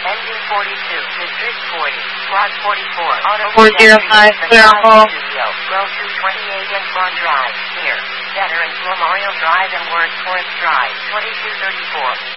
Engine 42, District 40, Squad 44, Auto 405, clear on call. Row 228 and Swan Drive, here. Veterans Memorial Drive and Wordsworth Drive, 2234.